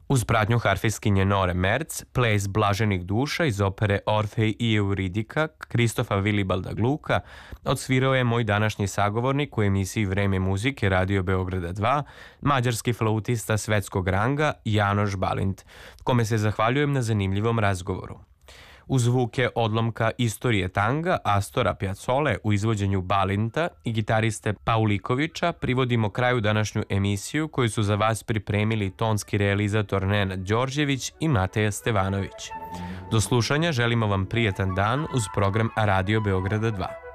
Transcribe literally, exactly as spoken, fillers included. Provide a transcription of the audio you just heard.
Uz pratnju harfiskinje Nore Merc, ples Blaženih duša iz opere Orfej i Euridika Kristofa Vilibalda Gluka odsvirao je moj današnji sagovornik u emisiji Vreme muzike Radio Beograda dva, mađarski flautista svetskog ranga Janoš Balint, kome se zahvaljujem na zanimljivom razgovoru. Uz zvuke odlomka Istorije tanga Astora Piazzole u izvođenju Balinta i gitariste Paulikovića privodimo kraju današnju emisiju koju su za vas pripremili tonski realizator Nenad Đorđević i Mateja Stevanović. Do slušanja želimo vam prijetan dan uz program Radio Beograda dva.